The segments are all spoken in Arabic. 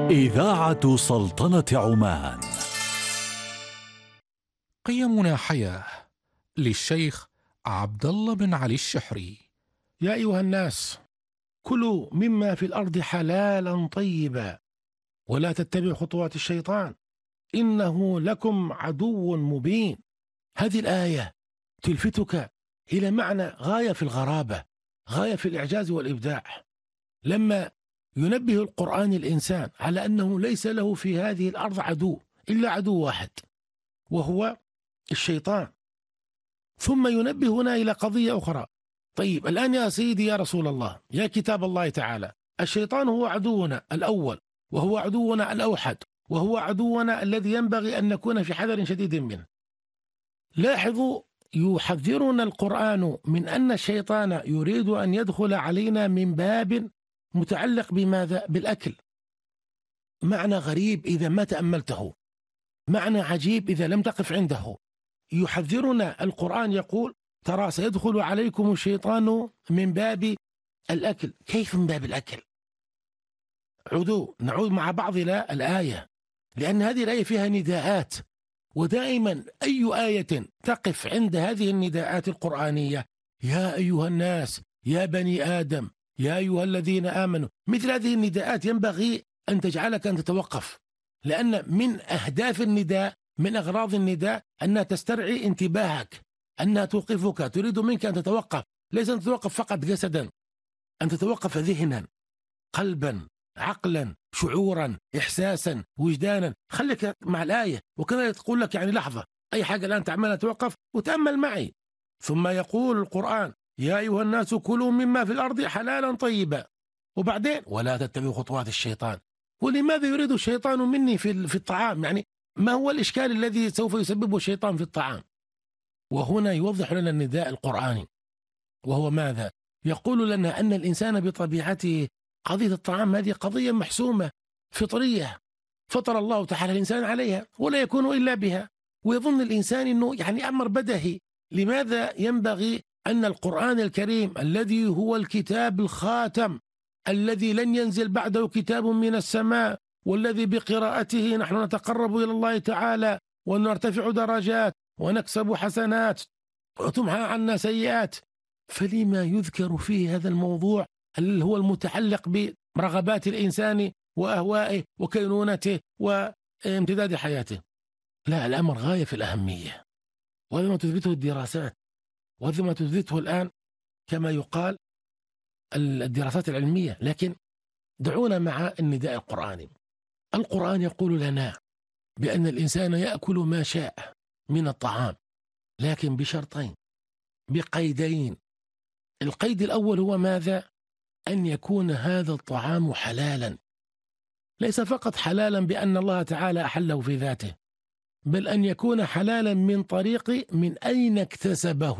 إذاعة سلطنة عمان. قيمنا حياة للشيخ عبد الله بن علي الشحري. يا أيها الناس، كلوا مما في الأرض حلالا طيبا ولا تتبعوا خطوات الشيطان إنه لكم عدو مبين. هذه الآية تلفتك إلى معنى غاية في الغرابة، غاية في الإعجاز والإبداع، لما ينبه القرآن الإنسان على أنه ليس له في هذه الأرض عدو إلا عدو واحد وهو الشيطان. ثم ينبهنا إلى قضية أخرى. طيب الآن يا سيدي يا رسول الله، يا كتاب الله تعالى، الشيطان هو عدونا الأول، وهو عدونا الأوحد، وهو عدونا الذي ينبغي أن نكون في حذر شديد منه. لاحظوا، يحذرنا القرآن من أن الشيطان يريد أن يدخل علينا من باب متعلق بماذا؟ بالأكل. معنى غريب إذا ما تأملته، معنى عجيب إذا لم تقف عنده. يحذرنا القرآن، يقول ترى سيدخل عليكم الشيطان من باب الأكل. كيف من باب الأكل؟ نعود مع بعض إلى الآية، لأن هذه الآية فيها نداءات، ودائما أي آية تقف عند هذه النداءات القرآنية، يا أيها الناس، يا بني آدم، يا أيها الذين آمنوا، مثل هذه النداءات ينبغي أن تجعلك أن تتوقف، لأن من أهداف النداء، من أغراض النداء، أنها تسترعي انتباهك، أنها توقفك، تريد منك أن تتوقف، ليس أن تتوقف فقط جسدا، أن تتوقف ذهنا، قلبا، عقلا، شعورا، إحساسا، وجدانا. خليك مع الآية، وكذا تقول لك يعني لحظة، أي حاجة الآن تعملها توقف وتأمل معي. ثم يقول القرآن يا أيها الناس كلوا مما في الأرض حلالا طيبا، وبعدين ولا تتبعوا خطوات الشيطان. ولماذا يريد الشيطان مني في الطعام؟ يعني ما هو الإشكال الذي سوف يسببه الشيطان في الطعام؟ وهنا يوضح لنا النداء القرآني، وهو ماذا؟ يقول لنا أن الإنسان بطبيعته قضية الطعام هذه قضية محسومة فطرية، فطر الله تعالى الإنسان عليها ولا يكون إلا بها. ويظن الإنسان أنه يعني أمر بدهي. لماذا ينبغي أن القرآن الكريم الذي هو الكتاب الخاتم، الذي لن ينزل بعده كتاب من السماء، والذي بقراءته نحن نتقرب إلى الله تعالى ونرتفع درجات ونكسب حسنات وتمحى عنا سيئات، فلما يذكر فيه هذا الموضوع اللي هو المتعلق برغبات الإنسان وأهوائه وكينونته وامتداد حياته؟ لا، الأمر غاية في الأهمية، وهذا ما تثبته الدراسات، وهذا ما تثبته الآن كما يقال الدراسات العلمية. لكن دعونا مع النداء القرآني. القرآن يقول لنا بأن الإنسان يأكل ما شاء من الطعام، لكن بشرطين، بقيدين. القيد الأول هو ماذا؟ أن يكون هذا الطعام حلالا، ليس فقط حلالا بأن الله تعالى أحله في ذاته، بل أن يكون حلالا من طريق من أين اكتسبه.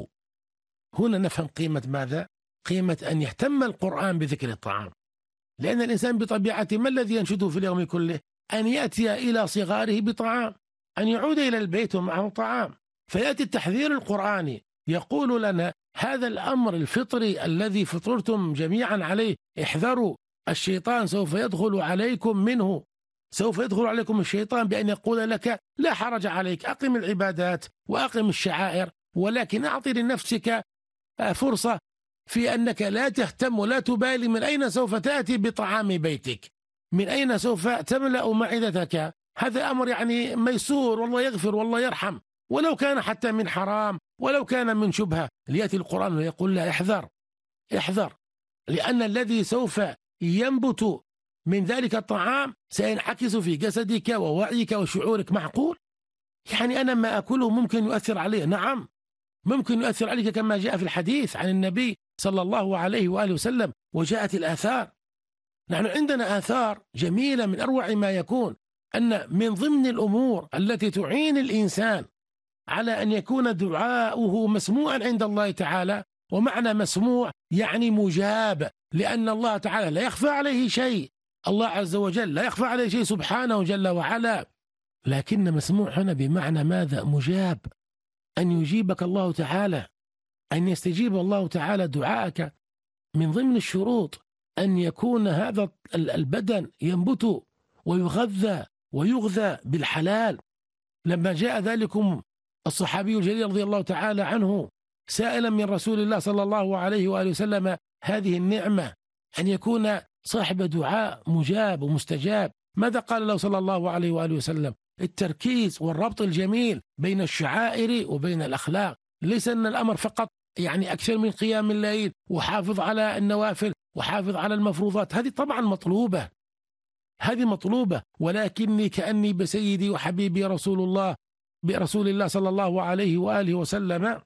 هنا نفهم قيمة ماذا؟ قيمة أن يهتم القرآن بذكر الطعام، لأن الإنسان بطبيعته ما الذي ينشده في اليوم كله؟ أن يأتي إلى صغاره بطعام، أن يعود إلى البيت ومعه طعام. فيأتي التحذير القرآني يقول لنا هذا الأمر الفطري الذي فطرتم جميعا عليه، احذروا الشيطان سوف يدخل عليكم منه، سوف يدخل عليكم الشيطان بأن يقول لك لا حرج عليك، أقم العبادات وأقم الشعائر، ولكن أعطي لنفسك فرصة في أنك لا تهتم ولا تبالي من أين سوف تأتي بطعام بيتك، من أين سوف تملأ معدتك. هذا أمر يعني ميسور، والله يغفر والله يرحم، ولو كان حتى من حرام، ولو كان من شبهة. ليأتي القرآن ويقول لا، احذر احذر، لأن الذي سوف ينبت من ذلك الطعام سينعكس في جسدك ووعيك وشعورك. معقول؟ يعني أنا ما أكله ممكن يؤثر عليه؟ نعم، ممكن يؤثر عليك، كما جاء في الحديث عن النبي صلى الله عليه وآله وسلم، وجاءت الآثار. نحن عندنا آثار جميلة من أروع ما يكون، أن من ضمن الأمور التي تعين الإنسان على أن يكون دعاؤه مسموعا عند الله تعالى، ومعنى مسموع يعني مجاب، لأن الله تعالى لا يخفى عليه شيء، الله عز وجل لا يخفى عليه شيء سبحانه جل وعلا، لكن مسموع هنا بمعنى ماذا؟ مجاب، أن يجيبك الله تعالى، أن يستجيب الله تعالى دعاءك. من ضمن الشروط أن يكون هذا البدن ينبت ويغذى ويغذى بالحلال. لما جاء ذلكم الصحابي الجليل رضي الله تعالى عنه سائلا من رسول الله صلى الله عليه وآله وسلم هذه النعمة أن يكون صاحب دعاء مجاب ومستجاب، ماذا قال له صلى الله عليه وآله وسلم؟ التركيز والربط الجميل بين الشعائر وبين الأخلاق، ليس أن الأمر فقط يعني أكثر من قيام الليل وحافظ على النوافل وحافظ على المفروضات، هذه طبعا مطلوبة، هذه مطلوبة، ولكني كأني بسيدي وحبيبي برسول الله صلى الله عليه وآله وسلم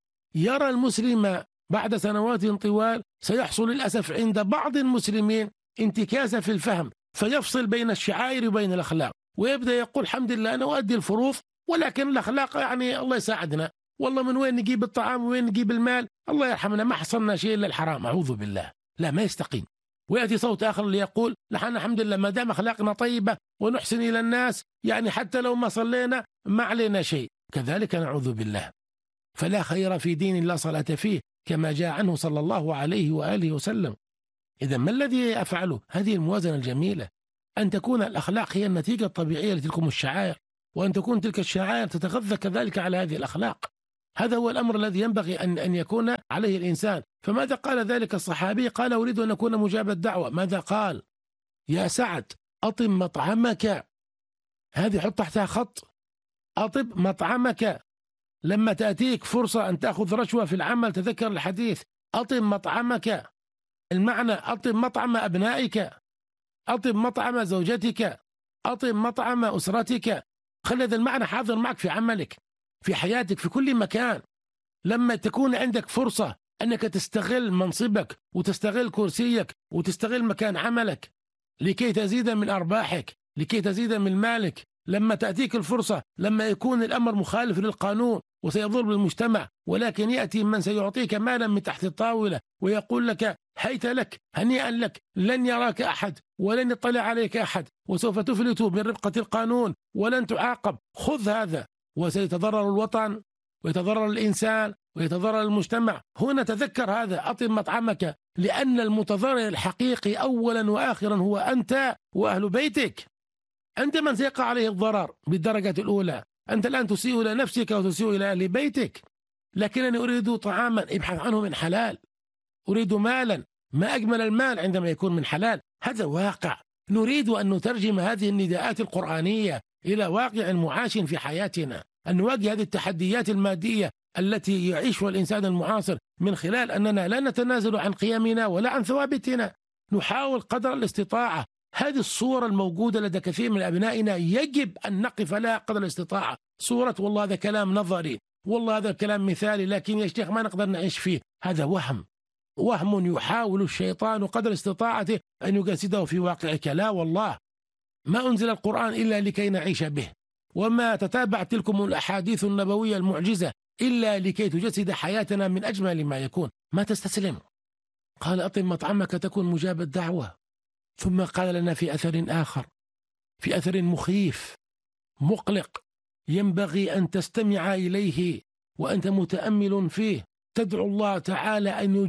يرى المسلم بعد سنوات طوال سيحصل للأسف عند بعض المسلمين انتكاسة في الفهم، فيفصل بين الشعائر وبين الأخلاق، ويبدأ يقول الحمد لله أنا أؤدي الفروض ولكن الأخلاق يعني الله يساعدنا، والله من وين نجيب الطعام وين نجيب المال، الله يرحمنا ما حصلنا شيء إلا الحرام، أعوذ بالله، لا ما يستقيم. ويأتي صوت آخر ليقول نحن الحمد لله ما دام أخلاقنا طيبة ونحسن إلى الناس يعني حتى لو ما صلينا ما علينا شيء، كذلك نعوذ بالله. فلا خير في دين لا صلاة فيه كما جاء عنه صلى الله عليه وآله وسلم. إذا ما الذي أفعله؟ هذه الموازنة الجميلة، أن تكون الأخلاق هي النتيجة الطبيعية لتلكم الشعائر، وأن تكون تلك الشعائر تتغذى كذلك على هذه الأخلاق. هذا هو الأمر الذي ينبغي أن يكون عليه الإنسان. فماذا قال ذلك الصحابي؟ قال أريد أن أكون مجاب الدعوة. ماذا قال؟ يا سعد أطم مطعمك، هذه حط تحتها خط، أطب مطعمك، لما تأتيك فرصة أن تأخذ رشوة في العمل تذكر الحديث، أطم مطعمك، المعنى أطم مطعم أبنائك، أطم مطعم زوجتك، أطم مطعم أسرتك، خلي هذا المعنى حاضر معك في عملك في حياتك في كل مكان. لما تكون عندك فرصة أنك تستغل منصبك وتستغل كرسيك وتستغل مكان عملك لكي تزيد من أرباحك، لكي تزيد من مالك، لما تأتيك الفرصة، لما يكون الأمر مخالف للقانون وسيضر بالمجتمع، ولكن يأتي من سيعطيك مالا من تحت الطاولة ويقول لك هيت لك هنيئا لك، لن يراك أحد ولن يطلع عليك أحد وسوف تفلت من رفقة القانون ولن تعاقب، خذ هذا، وسيتضرر الوطن ويتضرر الإنسان ويتضرر المجتمع. هنا تذكر هذا، أطم مطعمك، لأن المتضرر الحقيقي أولا وآخرا هو أنت وأهل بيتك، أنت من سيقع عليه الضرر بالدرجة الأولى. أنت الآن تسيء إلى نفسك وتسيء إلى أهل بيتك. لكنني أريد طعاما ابحث عنه من حلال، أريد مالا، ما أجمل المال عندما يكون من حلال. هذا واقع نريد أن نترجم هذه النداءات القرآنية إلى واقع معاش في حياتنا، أن نواجه هذه التحديات المادية التي يعيشها الإنسان المعاصر من خلال أننا لا نتنازل عن قيمنا ولا عن ثوابتنا، نحاول قدر الاستطاعة. هذه الصورة الموجودة لدى كثير من أبنائنا يجب أن نقف لها قدر الاستطاعة. صورة والله هذا كلام نظري، والله هذا كلام مثالي، لكن يا شيخ ما نقدر نعيش فيه، هذا وهم يحاول الشيطان قدر استطاعته أن يجسده في واقعك. لا والله، ما أنزل القرآن إلا لكي نعيش به، وما تتابع تلكم الأحاديث النبوية المعجزة إلا لكي تجسد حياتنا من أجمل ما يكون. ما تستسلم. قال أطم مطعمك تكون مجاب الدعوة. ثم قال لنا في أثر آخر، في أثر مخيف مقلق ينبغي أن تستمع إليه وأنت متأمل فيه، تدعو الله تعالى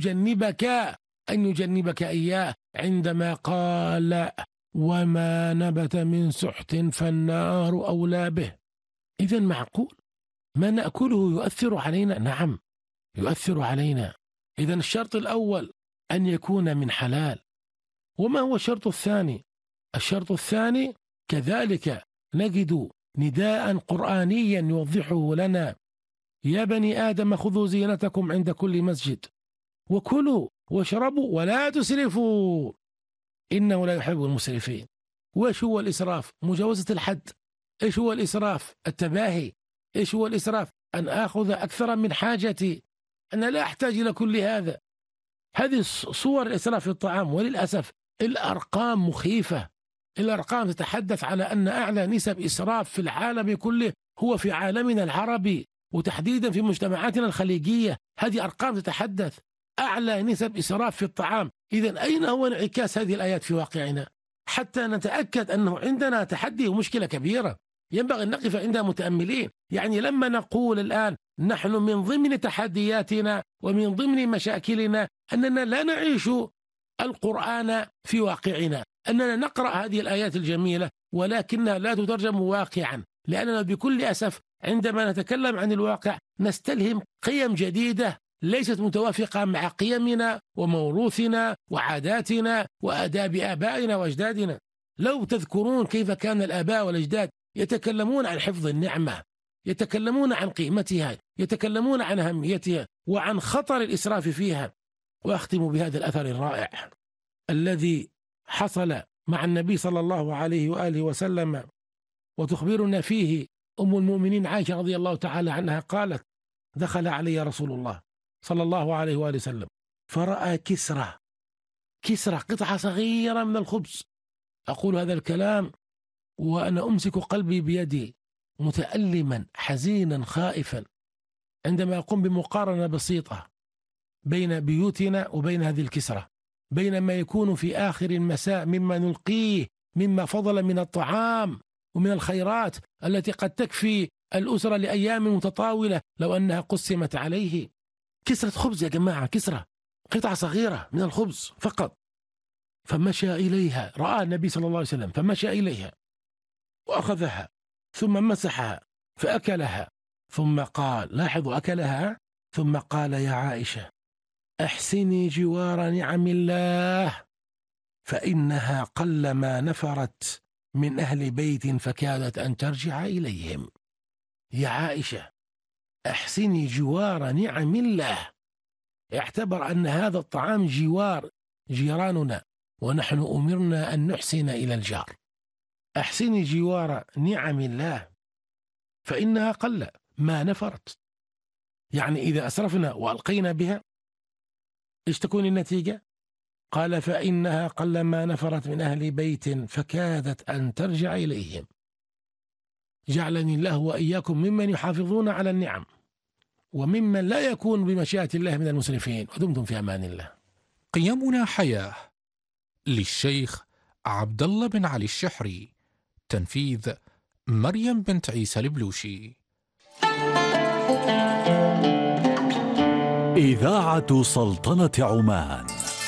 أن يجنبك إياه، عندما قال وما نبت من سحت فالنار أولى به. إذن معقول ما نأكله يؤثر علينا؟ نعم يؤثر علينا. إذن الشرط الأول أن يكون من حلال. وما هو الشرط الثاني؟ الشرط الثاني كذلك نجد نداء قرآنيا يوضحه لنا، يا بني آدم خذوا زينتكم عند كل مسجد وكلوا واشربوا ولا تسرفوا إنه لا يحب المسرفين. وإيش هو الإسراف؟ مجاوزة الحد. إيش هو الإسراف؟ التباهي. إيش هو الإسراف؟ أن آخذ أكثر من حاجتي، أنا لا أحتاج إلى كل هذا. هذه صور الإسراف في الطعام. وللأسف الأرقام مخيفة، الأرقام تتحدث على أن أعلى نسب إسراف في العالم كله هو في عالمنا العربي، وتحديدا في مجتمعاتنا الخليجية. هذه أرقام تتحدث أعلى نسب إسراف في الطعام. إذن أين هو انعكاس هذه الآيات في واقعنا حتى نتأكد أنه عندنا تحدي ومشكلة كبيرة ينبغي أن نقف عندها متأملين؟ يعني لما نقول الآن نحن من ضمن تحدياتنا ومن ضمن مشاكلنا أننا لا نعيش القرآن في واقعنا، أننا نقرأ هذه الآيات الجميلة ولكنها لا تترجم واقعا، لأننا بكل أسف عندما نتكلم عن الواقع نستلهم قيم جديدة ليست متوافقة مع قيمنا وموروثنا وعاداتنا وآداب آبائنا وأجدادنا. لو تذكرون كيف كان الآباء والأجداد يتكلمون عن حفظ النعمة، يتكلمون عن قيمتها، يتكلمون عن أهميتها وعن خطر الإسراف فيها. وأختم بهذا الأثر الرائع الذي حصل مع النبي صلى الله عليه وآله وسلم، وتخبرنا فيه أم المؤمنين عائشة رضي الله تعالى عنها قالت: دخل علي رسول الله صلى الله عليه وآله وسلم فرأى كسرة قطعة صغيرة من الخبز. أقول هذا الكلام وأنا أمسك قلبي بيدي متألما حزينا خائفا عندما أقوم بمقارنة بسيطة بين بيوتنا وبين هذه الكسرة، بين ما يكون في آخر المساء مما نلقيه مما فضل من الطعام ومن الخيرات التي قد تكفي الأسرة لأيام متطاولة لو أنها قسمت عليه. كسرة خبز يا جماعة، كسرة قطعة صغيرة من الخبز فقط. فمشى إليها، رأى النبي صلى الله عليه وسلم فمشى إليها وأخذها ثم مسحها فأكلها، ثم قال، لاحظوا أكلها، ثم قال: يا عائشة أحسني جوار نعم الله فإنها قلما نفرت من أهل بيت فكادت أن ترجع إليهم. يا عائشة أحسني جوار نعم الله، اعتبر أن هذا الطعام جوار جيراننا ونحن أمرنا أن نحسن إلى الجار. أحسني جوار نعم الله فإنها قل ما نفرت، يعني إذا أسرفنا وألقينا بها إيش تكون النتيجة؟ قال: فإنها قل ما نفرت من أهل بيت فكادت أن ترجع إليهم. جعلني الله وإياكم ممن يحافظون على النعم وممن لا يكون بمشيئة الله من المسرفين، ودمتم في أمان الله. قيمنا حياة، للشيخ عبد الله بن علي الشحري، تنفيذ مريم بنت عيسى البلوشي. إذاعة سلطنة عمان.